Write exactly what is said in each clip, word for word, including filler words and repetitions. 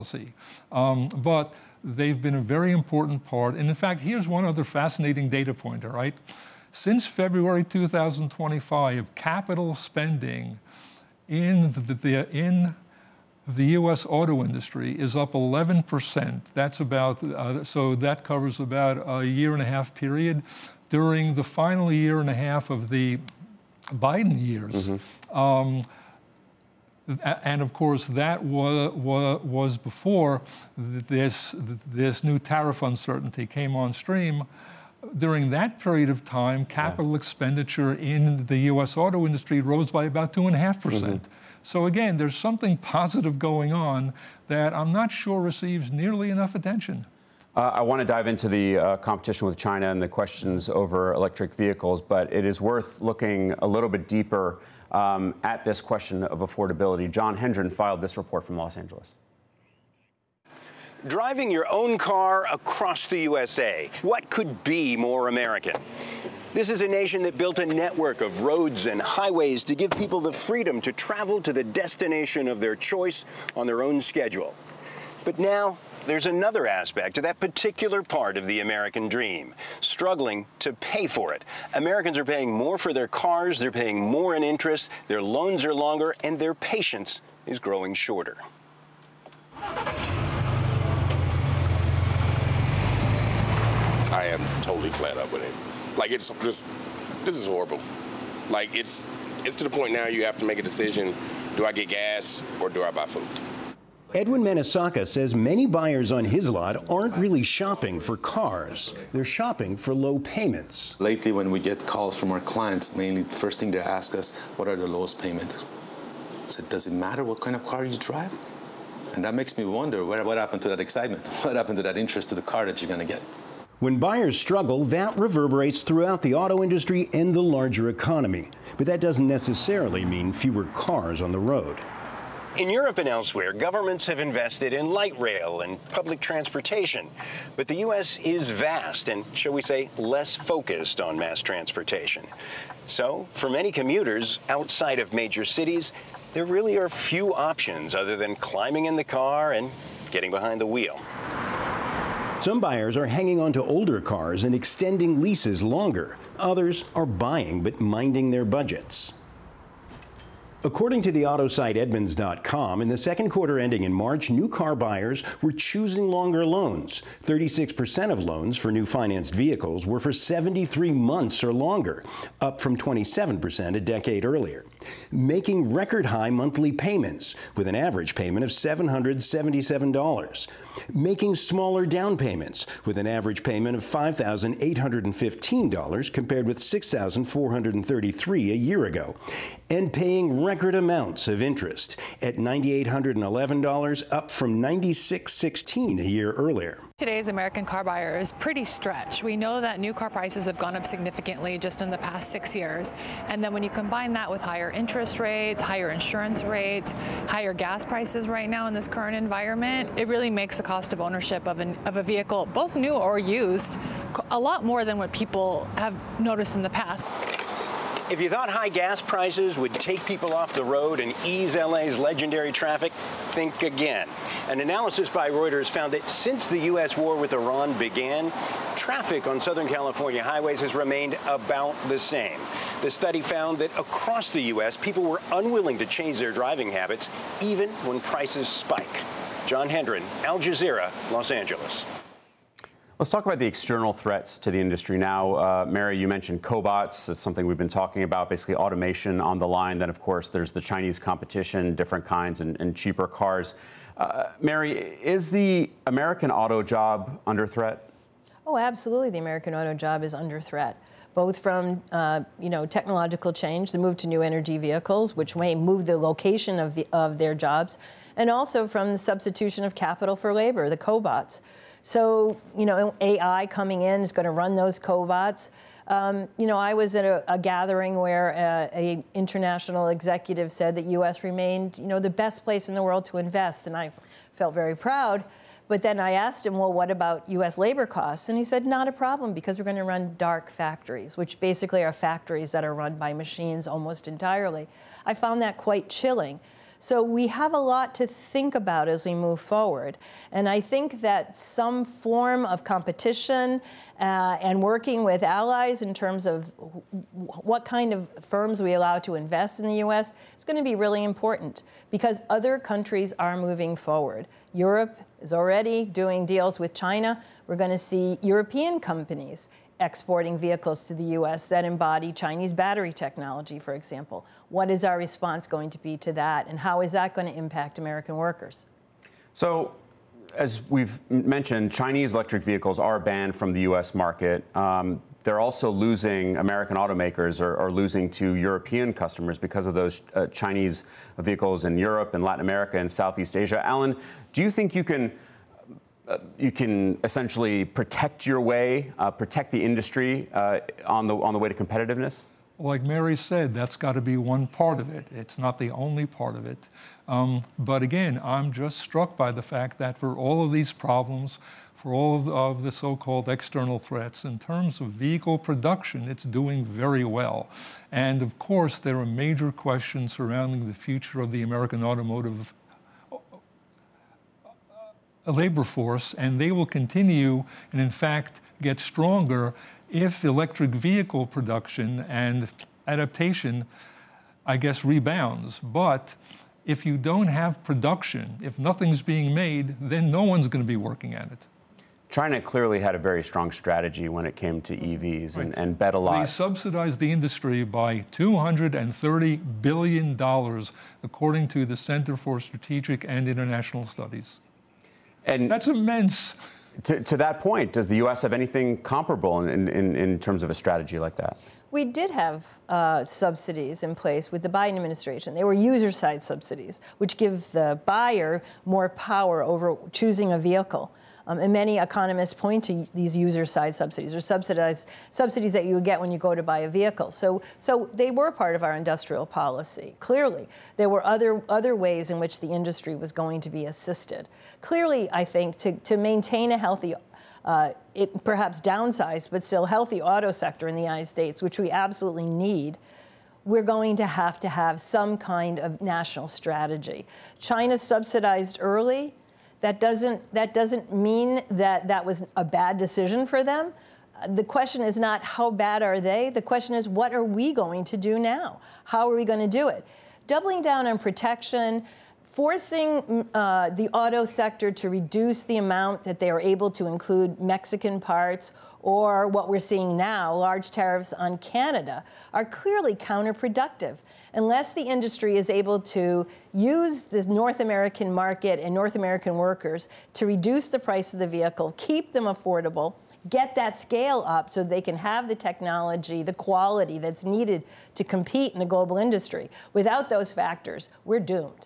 Um, but they've been a very important part. And in fact, here's one other fascinating data point, all right? Since February two thousand twenty-five, capital spending in the, the, in the U S auto industry is up eleven percent. That's about, uh, so that covers about a year and a half period. During the final year and a half of the Biden years, mm-hmm. um, and of course, that was, was before this, this new tariff uncertainty came on stream. During that period of time, capital yeah. expenditure in the U S auto industry rose by about two and a half percent. So again, there's something positive going on that I'm not sure receives nearly enough attention. Uh, I want to dive into the uh, competition with China and the questions over electric vehicles, but it is worth looking a little bit deeper um, at this question of affordability. John Hendren filed this report from Los Angeles. Driving your own car across the U S A. What could be more American? This is a nation that built a network of roads and highways to give people the freedom to travel to the destination of their choice on their own schedule. But now, there's another aspect to that particular part of the American dream, struggling to pay for it. Americans are paying more for their cars, they're paying more in interest, their loans are longer, and their patience is growing shorter. I am totally flat up with it. Like, it's just, this is horrible. Like, it's, it's to the point now you have to make a decision. Do I get gas or do I buy food? Edwin Manisaka says many buyers on his lot aren't really shopping for cars. They're shopping for low payments. Lately, when we get calls from our clients, mainly the first thing they ask us, what are the lowest payments? I said, does it matter what kind of car you drive? And that makes me wonder, what, what happened to that excitement? What happened to that interest to the car that you're going to get? When buyers struggle, that reverberates throughout the auto industry and the larger economy. But that doesn't necessarily mean fewer cars on the road. In Europe and elsewhere, governments have invested in light rail and public transportation. But the U S is vast and, shall we say, less focused on mass transportation. So, for many commuters outside of major cities, there really are few options other than climbing in the car and getting behind the wheel. Some buyers are hanging on to older cars and extending leases longer. Others are buying but minding their budgets. According to the auto site Edmunds dot com, in the second quarter ending in March, new car buyers were choosing longer loans. thirty-six percent of loans for new financed vehicles were for seventy-three months or longer, up from twenty-seven percent a decade earlier. Making record high monthly payments, with an average payment of seven hundred seventy-seven dollars. Making smaller down payments, with an average payment of five thousand eight hundred fifteen dollars compared with six thousand four hundred thirty-three dollars a year ago. And paying record amounts of interest at nine thousand eight hundred eleven dollars, up from nine thousand six hundred sixteen dollars a year earlier. Today's American car buyer is pretty stretched. We know that new car prices have gone up significantly just in the past six years. And then when you combine that with higher interest rates, higher insurance rates, higher gas prices right now in this current environment, it really makes the cost of ownership of, an, of a vehicle, both new or used, a lot more than what people have noticed in the past. If you thought high gas prices would take people off the road and ease L A's legendary traffic, think again. An analysis by Reuters found that since the U S war with Iran began, traffic on Southern California highways has remained about the same. The study found that across the U S, people were unwilling to change their driving habits, even when prices spike. John Hendren, Al Jazeera, Los Angeles. Let's talk about the external threats to the industry now. Uh, Mary, you mentioned cobots. It's something we've been talking about, basically automation on the line. Then, of course, there's the Chinese competition, different kinds and, and cheaper cars. Uh, Mary, is the American auto job under threat? Oh, absolutely. The American auto job is under threat, both from uh, you know, technological change, the move to new energy vehicles, which may move the location of, the, of their jobs, and also from the substitution of capital for labor, the cobots. So, you know, A I coming in is going to run those cobots. Um, you know, I was at a, a gathering where uh, a international executive said that U S remained, you know, the best place in the world to invest, and I felt very proud. But then I asked him, well, what about U S labor costs? And he said, not a problem, because we're going to run dark factories, which basically are factories that are run by machines almost entirely. I found that quite chilling. So we have a lot to think about as we move forward. And I think that some form of competition uh, and working with allies in terms of what kind of firms we allow to invest in the U S is going to be really important because other countries are moving forward. Europe is already doing deals with China. We're going to see European companies exporting vehicles to the U S that embody Chinese battery technology, for example. What is our response going to be to that, and how is that going to impact American workers? So, as we've mentioned, Chinese electric vehicles are banned from the U S market. Um, they're also losing, American automakers are, are losing to European customers because of those uh, Chinese vehicles in Europe and Latin America and Southeast Asia. Alan, do you think you can uh, you can essentially protect your way, uh, protect the industry uh, on the on the way to competitiveness? Like Mary said, that's got to be one part of it. It's not the only part of it. Um, but again, I'm just struck by the fact that for all of these problems, for all of the, of the so-called external threats, in terms of vehicle production, it's doing very well. And of course, there are major questions surrounding the future of the American automotive labor force, and they will continue and in fact get stronger if electric vehicle production and adaptation, I guess, rebounds. But if you don't have production, if nothing's being made, then no one's going to be working at it. China clearly had a very strong strategy when it came to E Vs and, and bet a lot. They subsidized the industry by two hundred thirty billion dollars, according to the Center for Strategic and International Studies. And that's immense. To, to that point, does the U S have anything comparable in, in, in terms of a strategy like that? We did have uh, subsidies in place with the Biden administration. They were user-side subsidies, which give the buyer more power over choosing a vehicle. Um, and many economists point to these user-side subsidies, or subsidized subsidies that you would get when you go to buy a vehicle. So, so they were part of our industrial policy. Clearly, there were other other ways in which the industry was going to be assisted. Clearly, I think to to maintain a healthy, uh, it perhaps downsized but still healthy auto sector in the United States, which we absolutely need, we're going to have to have some kind of national strategy. China subsidized early. That doesn't, that doesn't mean that that was a bad decision for them. The question is not how bad are they? The question is, what are we going to do now? How are we going to do it? Doubling down on protection, forcing uh, the auto sector to reduce the amount that they are able to include Mexican parts, or what we're seeing now, large tariffs on Canada, are clearly counterproductive. Unless the industry is able to use the North American market and North American workers to reduce the price of the vehicle, keep them affordable, get that scale up so they can have the technology, the quality that's needed to compete in the global industry. Without those factors, we're doomed.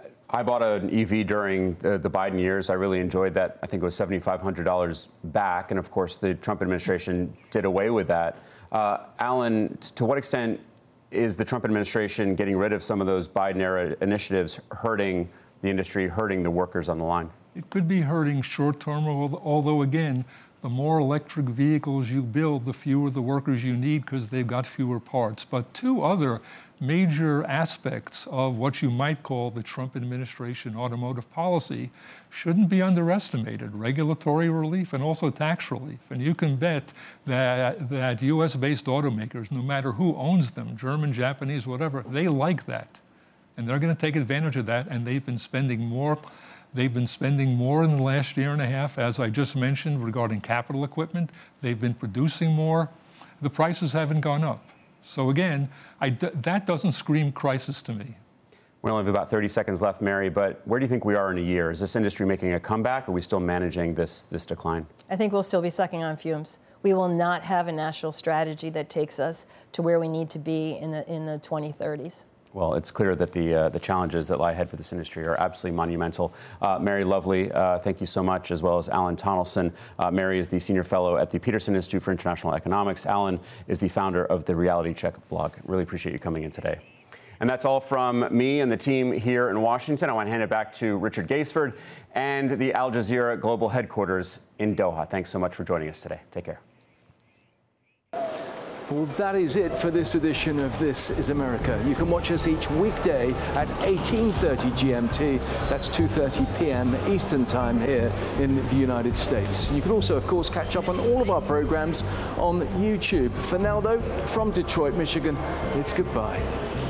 I bought an E V during the, the Biden years. I really enjoyed that. I think it was seven thousand five hundred dollars back. And of course, the Trump administration did away with that. Uh, Alan, to what extent is the Trump administration getting rid of some of those Biden-era initiatives hurting the industry, hurting the workers on the line? It could be hurting short-term, although, again, the more electric vehicles you build, the fewer the workers you need because they've got fewer parts. But two other major aspects of what you might call the Trump administration automotive policy shouldn't be underestimated: regulatory relief and also tax relief. And you can bet that, that U S-based automakers, no matter who owns them, German, Japanese, whatever, they like that. And they're going to take advantage of that, and they've been spending more They've been spending more in the last year and a half, as I just mentioned, regarding capital equipment. They've been producing more. The prices haven't gone up. So again, I d that doesn't scream crisis to me. We only have about thirty seconds left, Mary, but where do you think we are in a year? Is this industry making a comeback, or are we still managing this, this decline? I think we'll still be sucking on fumes. We will not have a national strategy that takes us to where we need to be in the, in the twenty thirties. Well, it's clear that the uh, the challenges that lie ahead for this industry are absolutely monumental. Uh, Mary Lovely, uh, thank you so much, as well as Alan Tonelson. Uh, Mary is the senior fellow at the Peterson Institute for International Economics. Alan is the founder of the Reality Check blog. Really appreciate you coming in today. And that's all from me and the team here in Washington. I want to hand it back to Richard Gaisford and the Al Jazeera Global Headquarters in Doha. Thanks so much for joining us today. Take care. Well, that is it for this edition of This is America. You can watch us each weekday at eighteen thirty G M T. That's two thirty p m Eastern Time here in the United States. You can also, of course, catch up on all of our programs on YouTube. For now, though, from Detroit, Michigan, it's goodbye.